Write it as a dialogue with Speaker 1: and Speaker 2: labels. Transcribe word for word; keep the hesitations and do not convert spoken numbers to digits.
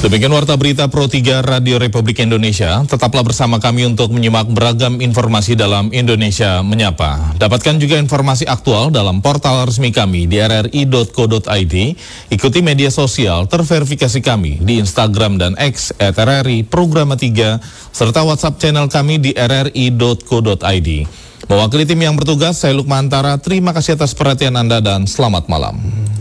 Speaker 1: Demikian Warta Berita Pro tiga Radio Republik Indonesia. Tetaplah bersama kami untuk menyimak beragam informasi dalam Indonesia Menyapa. Dapatkan juga informasi aktual dalam portal resmi kami di r r i titik co titik i d. Ikuti media sosial terverifikasi kami di Instagram dan X at r r i Programa tiga, serta WhatsApp channel kami di r r i titik co titik i d. Mewakili tim yang bertugas, saya Lukman Antara. Terima kasih atas perhatian Anda dan selamat malam.